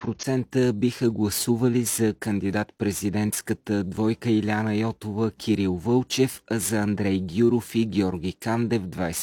46% биха гласували за кандидат-президентската двойка Илияна Йотова, Кирил Вълчев, а за Андрей Гюров и Георги Кандев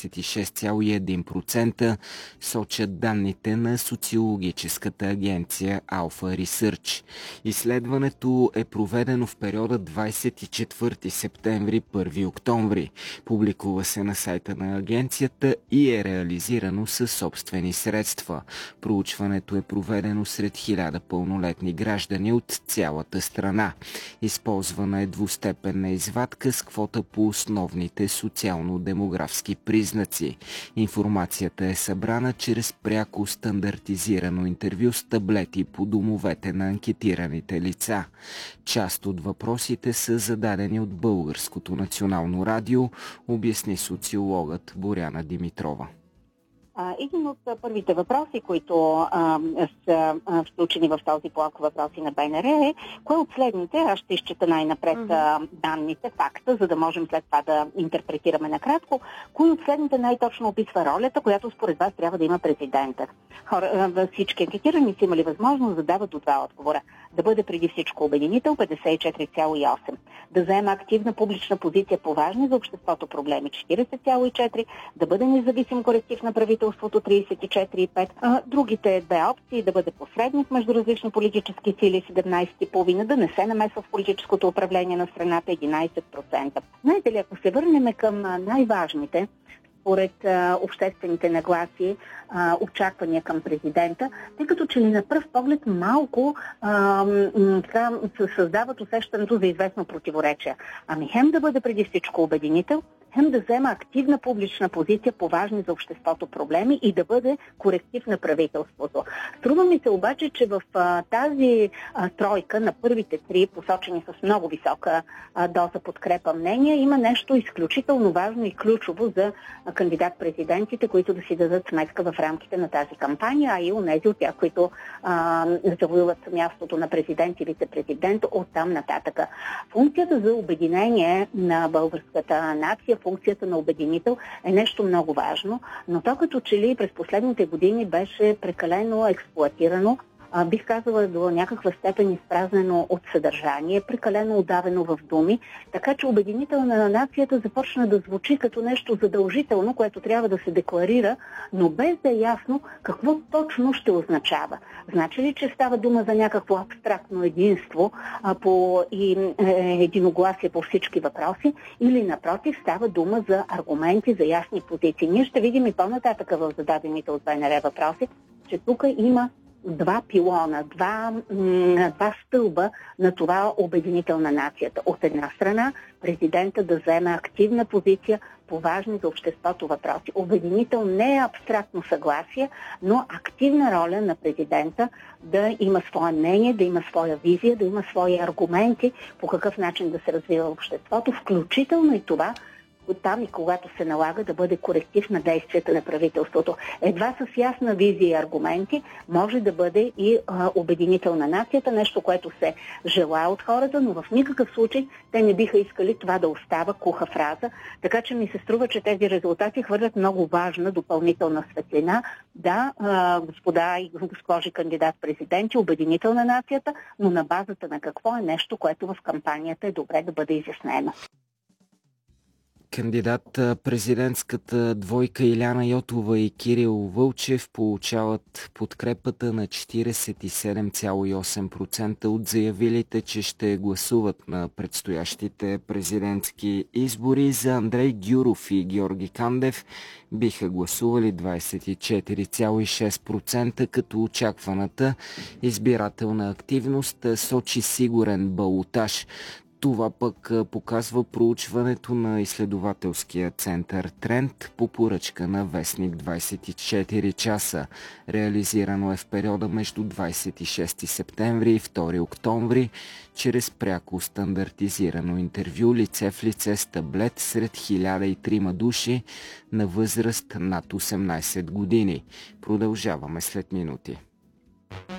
26,1%, сочат данните на социологическата агенция Alpha Research. Изследването е проведено в периода 24 септември – 1 октомври. Публикува се на сайта на агенцията и е реализирано със собствени средства. Проучването е проведено сред 1000 пълнолетни граждани от цялата страна. Използвана е двустепенна извадка с квота по основните социално-демографски признаци. Информацията е събрана чрез пряко стандартизирано интервю с таблети по домовете на анкетираните лица. Част от въпросите са зададени от Българското национално радио, обясни социологът Боряна Димитрова. Един от първите въпроси, които са включени в този блок въпроси на БНР е: кое от следните, аз ще изчета най-напред данните, факта, за да можем след това да интерпретираме накратко, кои от следните най-точно описва ролята, която според вас трябва да има президента. Всички анкетирани са имали възможност да дават до два отговора. Да бъде преди всичко обединител 54,8%, да заема активна публична позиция по важни за обществото проблеми 40,4%, да бъде независим коректив на правителството 34,5%. Другите две опции: да бъде посредник между различни политически сили 17,5%, да не се намесва в политическото управление на страната 11%. Знаете ли, ако се върнем към най-важните според обществените нагласи, очаквания към президента, тъй като че ли на пръв поглед малко се създават усещането за известно противоречие. Хем да бъде преди всичко обединител, хем да взема активна публична позиция по важни за обществото проблеми и да бъде коректив на правителството. Струва ми се обаче, че в тази тройка на първите три, посочени с много висока доза подкрепа мнения, има нещо изключително важно и ключово за кандидат-президентите, които да си дадат сметка в рамките на тази кампания, а и онези от тях, които завоюват мястото на президент и вице-президент оттам нататъка. Функцията за обединение на българската нация, функцията на обединител е нещо много важно, но то като че ли през последните години беше прекалено експлоатирано, бих казала до някаква степен изпразнено от съдържание, прекалено удавено в думи, така че обединител на нацията започна да звучи като нещо задължително, което трябва да се декларира, но без да е ясно какво точно ще означава. Значи ли, че става дума за някакво абстрактно единство и единогласие по всички въпроси, или напротив става дума за аргументи, за ясни позиции. Ние ще видим и по-нататъка в зададените от БНР въпроси, че тук има два пилона, два стълба на това обединител на нацията. От една страна, президента да вземе активна позиция по важни за обществото въпроси. Обединител не е абстрактно съгласие, но активна роля на президента да има свое мнение, да има своя визия, да има свои аргументи по какъв начин да се развива обществото, включително и това, там и когато се налага да бъде коректив на действията на правителството. Едва с ясна визия и аргументи може да бъде и обединител на нацията, нещо, което се желае от хората, но в никакъв случай те не биха искали това да остава куха фраза. Така че ми се струва, че тези резултати хвърлят много важна допълнителна светлина. Да, господа и госпожи кандидат-президенти, обединител на нацията, но на базата на какво е нещо, което в кампанията е добре да бъде изяснено. Кандидат-президентската двойка Илияна Йотова и Кирил Вълчев получават подкрепата на 47,8% от заявилите, че ще гласуват на предстоящите президентски избори. За Андрей Гюров и Георги Кандев биха гласували 24,6%, като очакваната избирателна активност сочи сигурен балотаж. Това пък показва проучването на изследователския център Тренд по поръчка на вестник 24 часа. Реализирано е в периода между 26 септември и 2 октомври чрез пряко стандартизирано интервю лице в лице с таблет сред 1003 души на възраст над 18 години. Продължаваме след минути.